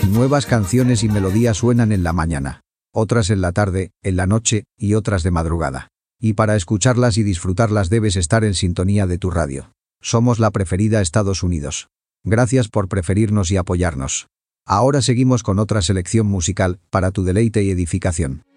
Nuevas canciones y melodías suenan en la mañana, otras en la tarde, en la noche y otras de madrugada. Y para escucharlas y disfrutarlas debes estar en sintonía de tu radio. Somos la preferida Estados Unidos. Gracias por preferirnos y apoyarnos. Ahora seguimos con otra selección musical para tu deleite y edificación.